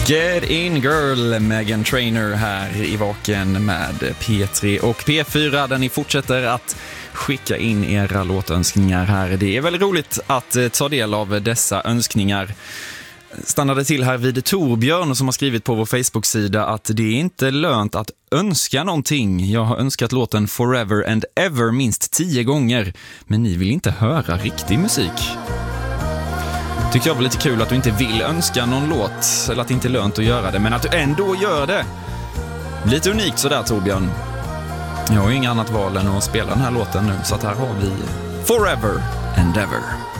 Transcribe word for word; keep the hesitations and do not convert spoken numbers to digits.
Get in girl, Meghan Trainor här i Vaken med P tre och P fyra där ni fortsätter att skicka in era låtönskningar här. Det är väldigt roligt att ta del av dessa önskningar. Stannade till här vid Torbjörn som har skrivit på vår Facebook-sida att det är inte lönt att önska någonting. Jag har önskat låten Forever and Ever minst tio gånger, men ni vill inte höra riktig musik. Tycker jag var lite kul att du inte vill önska någon låt, eller att det inte är lönt att göra det, men att du ändå gör det. Lite unikt sådär, Torbjörn. Jag har ju inget annat val än att spela den här låten nu, så att här har vi Forever and Ever.